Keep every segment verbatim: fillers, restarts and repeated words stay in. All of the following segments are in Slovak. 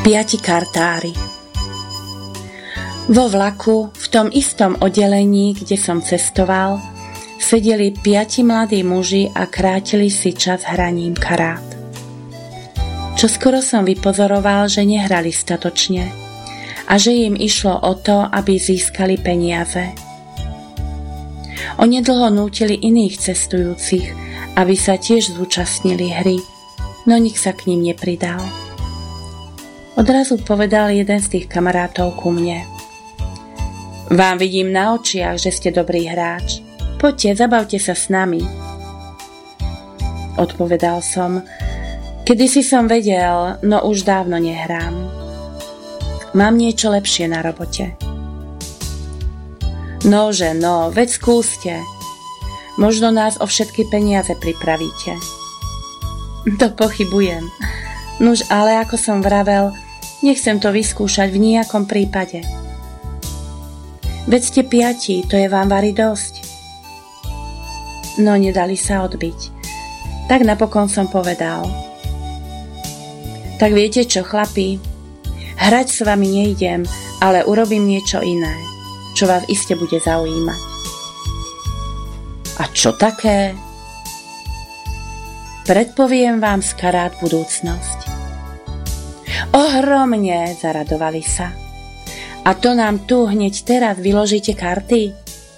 Piati kartári. Vo vlaku, v tom istom oddelení, kde som cestoval, sedeli piati mladí muži a krátili si čas hraním karát. Čoskoro som vypozoroval, že nehrali statočne a že im išlo o to, aby získali peniaze. Onedlho nútili iných cestujúcich, aby sa tiež zúčastnili hry, no nik sa k ním nepridal. Odrazu povedal jeden z tých kamarátov ku mne: Vám vidím na očiach, že ste dobrý hráč. Poďte, zabavte sa s nami. Odpovedal som: Kedysi som vedel, no už dávno nehrám. Mám niečo lepšie na robote. Nože, no, veď skúste. Možno nás o všetky peniaze pripravíte. To pochybujem. Nuž, ale ako som vravel, nechcem to vyskúšať v nejakom prípade. Veď ste piati, to je vám vari dosť. No, nedali sa odbiť. Tak napokon som povedal: Tak viete čo, chlapi? Hrať s vami nejdem, ale urobím niečo iné, čo vás iste bude zaujímať. A čo také? Predpoviem vám z karát budúcnosť. Ohromne, zaradovali sa. A to nám tu hneď teraz vyložíte karty?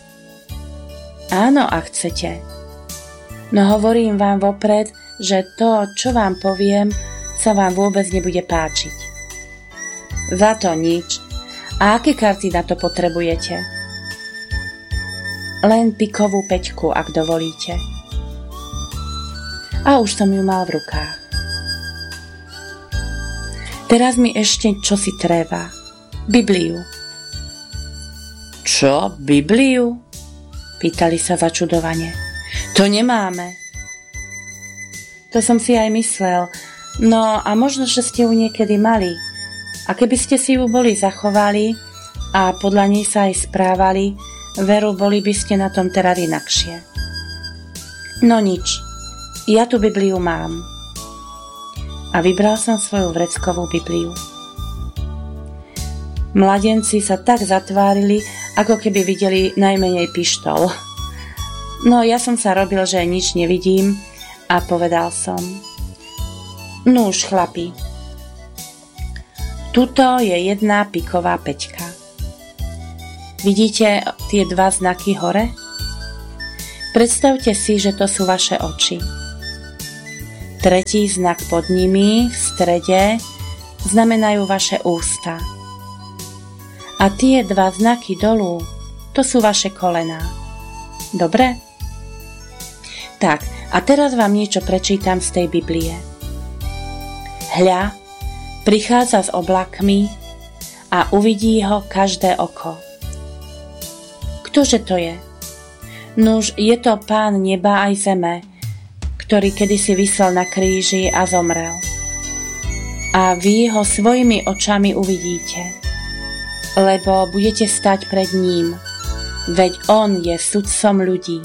Áno, ak chcete. No hovorím vám vopred, že to, čo vám poviem, sa vám vôbec nebude páčiť. Za to nič. A aké karty na to potrebujete? Len pikovú peťku, ak dovolíte. A už som ju mal v rukách. Teraz mi ešte čosi treba. Bibliu. Čo? Bibliu? Pýtali sa začudovane. To nemáme. To som si aj myslel. No a možno, že ste ju niekedy mali. A keby ste si ju boli zachovali a podľa nej sa aj správali, veru, boli by ste na tom teraz inakšie. No nič. Ja tú Bibliu mám. A vybral som svoju vreckovú Bibliu. Mladenci sa tak zatvárili, ako keby videli najmenej pištol. No ja som sa robil, že nič nevidím a povedal som: Nuž, chlapi, tuto je jedna piková peťka. Vidíte tie dva znaky hore? Predstavte si, že to sú vaše oči. Tretí znak pod nimi, v strede, znamenajú vaše ústa. A tie dva znaky dolu, to sú vaše kolená. Dobre? Tak, a teraz vám niečo prečítam z tej Biblie. Hľa, prichádza s oblakmi a uvidí ho každé oko. Ktože to je? Nuž, je to Pán neba aj zeme, ktorý kedysi visel na kríži a zomrel. A vy ho svojimi očami uvidíte, lebo budete stať pred ním, veď on je sudcom ľudí.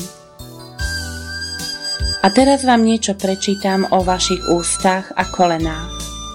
A teraz vám niečo prečítam o vašich ústach a kolenách.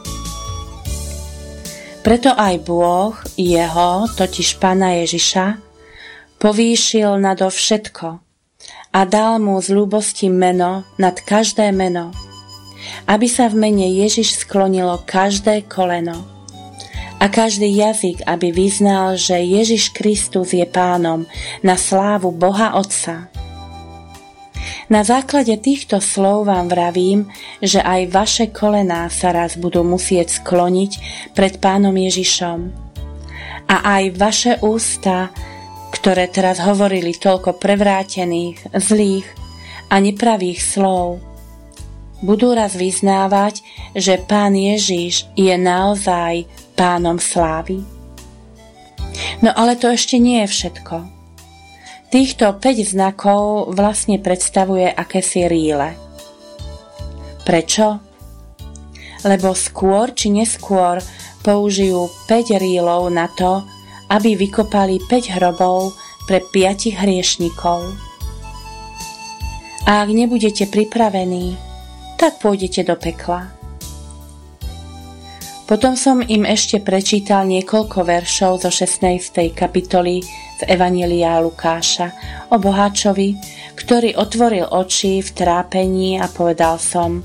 Preto aj Bôh jeho, totiž Pána Ježiša, povýšil nado všetko a dal mu z ľúbosti meno nad každé meno, aby sa v mene Ježiš sklonilo každé koleno a každý jazyk, aby vyznal, že Ježiš Kristus je Pánom na slávu Boha Otca. Na základe týchto slov vám vravím, že aj vaše kolená sa raz budú musieť skloniť pred Pánom Ježišom. A aj vaše ústa, ktoré teraz hovorili toľko prevrátených, zlých a nepravých slov, budú raz vyznávať, že Pán Ježiš je naozaj Pánom slávy. No ale to ešte nie je všetko. Týchto päť znakov vlastne predstavuje akési rýle. Prečo? Lebo skôr či neskôr použijú päť rýlov na to, aby vykopali päť hrobov pre piatich hriešnikov. A ak nebudete pripravení, tak pôjdete do pekla. Potom som im ešte prečítal niekoľko veršov zo šestnástej kapitoly z Evanjelia Lukáša o boháčovi, ktorý otvoril oči v trápení a povedal som: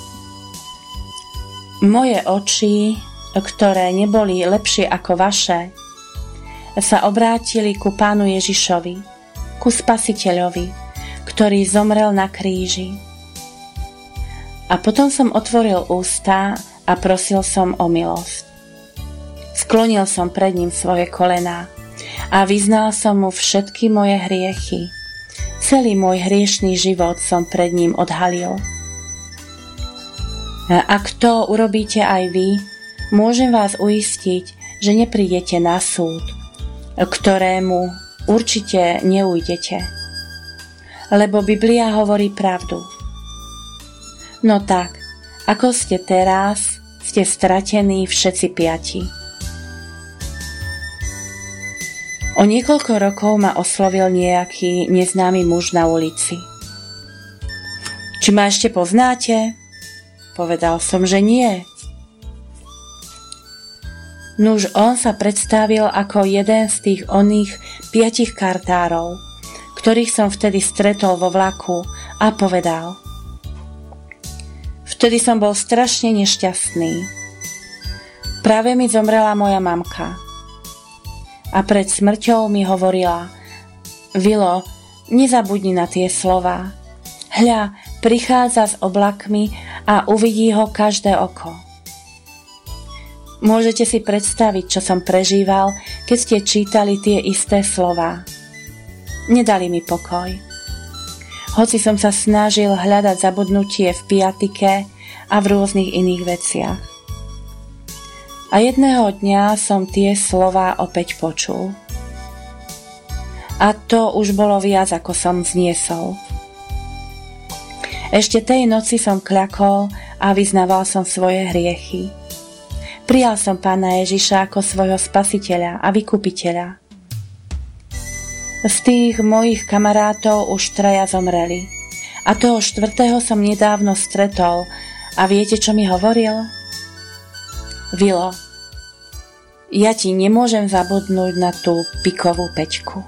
moje oči, ktoré neboli lepšie ako vaše, sa obrátili ku Pánu Ježišovi, ku Spasiteľovi, ktorý zomrel na kríži. A potom som otvoril ústa a prosil som o milosť. Sklonil som pred ním svoje kolená a vyznal som mu všetky moje hriechy. Celý môj hriešný život som pred ním odhalil. A ak to urobíte aj vy, môžem vás uistiť, že neprídete na súd, ktorému určite neujdete. Lebo Biblia hovorí pravdu. No tak, ako ste teraz, ste stratení všetci piati. O niekoľko rokov ma oslovil nejaký neznámy muž na ulici. Či ma ešte poznáte? Povedal som, že nie. Nuž on sa predstavil ako jeden z tých oných piatich kartárov, ktorých som vtedy stretol vo vlaku, a povedal: vtedy som bol strašne nešťastný. Práve mi zomrela moja mamka. A pred smrťou mi hovorila: Vilo, nezabudni na tie slová. Hľa, prichádza s oblakmi a uvidí ho každé oko. Môžete si predstaviť, čo som prežíval, keď ste čítali tie isté slová. Nedali mi pokoj. Hoci som sa snažil hľadať zabudnutie v piatike a v rôznych iných veciach. A jedného dňa som tie slová opäť počul. A to už bolo viac, ako som zniesol. Ešte tej noci som kľakol a vyznával som svoje hriechy. Prijal som Pána Ježiša ako svojho spasiteľa a vykupiteľa. Z tých mojich kamarátov už traja zomreli. A toho štvrtého som nedávno stretol. A viete, čo mi hovoril? Vilo, ja ti nemôžem zabudnúť na tú pikovú peťku.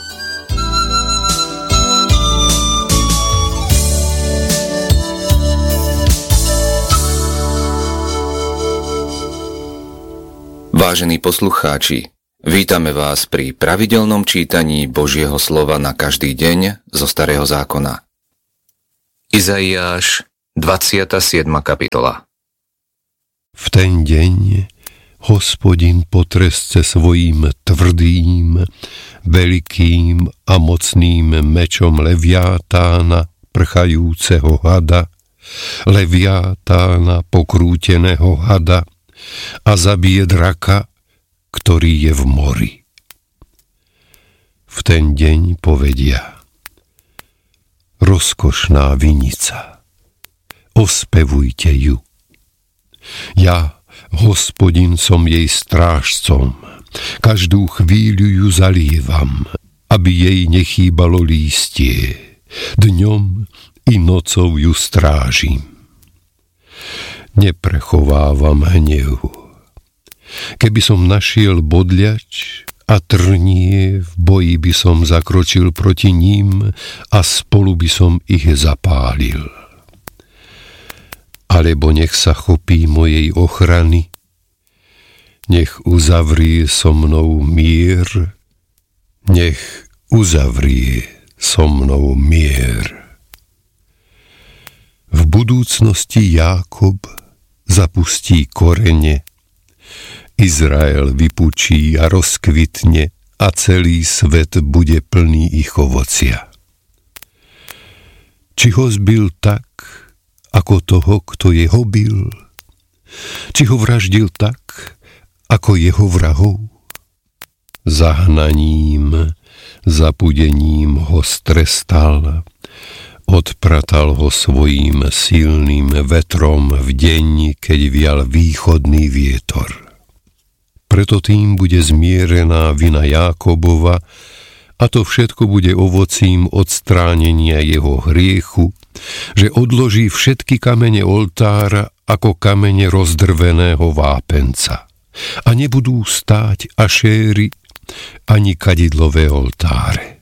Vážení poslucháči, vítame vás pri pravidelnom čítaní Božieho slova na každý deň zo Starého zákona. Izaiáš, dvadsiata siedma kapitola. V ten deň Hospodin potresce svojím tvrdým, veľkým a mocným mečom leviátána, prchajúceho hada, leviátána, pokrúteného hada, a zabije draka, ktorý je v mori. V ten deň povedia: rozkošná vinica, ospevujte ju. Ja, Hospodin, som jej strážcom, každú chvíľu ju zalievam, aby jej nechýbalo lístie, dňom i nocou ju strážim. Neprechovávam hnev. Keby som našiel bodľač a trnie, v boji by som zakročil proti ním a spolu by som ich zapálil. Alebo nech sa chopí mojej ochrany, nech uzavrie so mnou mier, nech uzavrie so mnou mier. V budúcnosti Jákob zapustí korene, Izrael vypučí a rozkvitne a celý svet bude plný ich ovocia. Či ho zbil tak, ako toho, kto jeho bil? Či ho vraždil tak, ako jeho vrahov? Zahnaním, zapudením ho strestal, odpratal ho svojím silným vetrom v deň, keď vial východný vietor. Preto tým bude zmierená vina Jákobova a to všetko bude ovocím odstránenia jeho hriechu, že odloží všetky kamene oltára ako kamene rozdrveného vápenca a nebudú stáť ašéry ani kadidlové oltáre.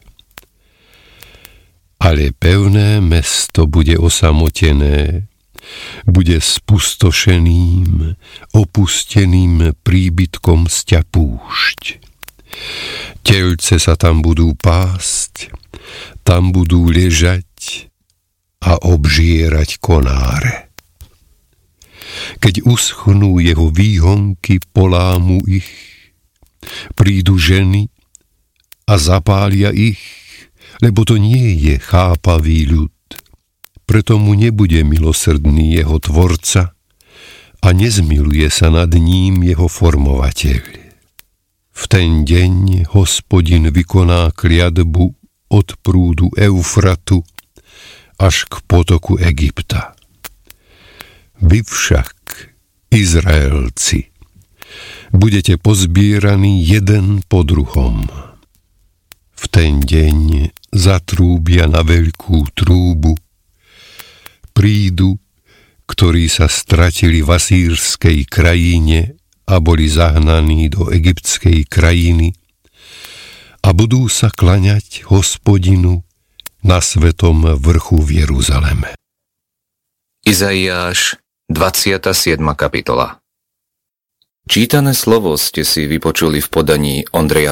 Ale pevné mesto bude osamotené, bude spustošeným, opusteným príbytkom sťa púšť. Telce sa tam budú pásť, tam budú ležať a obžierať konáre. Keď uschnú jeho výhonky, polámu ich, prídu ženy a zapália ich, lebo to nie je chápavý ľud. Preto mu nebude milosrdný jeho tvorca a nezmiluje sa nad ním jeho formovateľ. V ten deň Hospodin vykoná kliatbu od prúdu Eufratu až k potoku Egypta. Vy však, Izraelci, budete pozbieraní jeden po druhom. V ten deň zatrúbia na veľkú trúbu, prídu, ktorí sa stratili v asýrskej krajine a boli zahnaní do egyptskej krajiny a budú sa klaňať Hospodinu na svetom vrchu v Jeruzaleme. Izaiáš, dvadsiata siedma kapitola. Čítané slovo ste si vypočuli v podaní Ondreja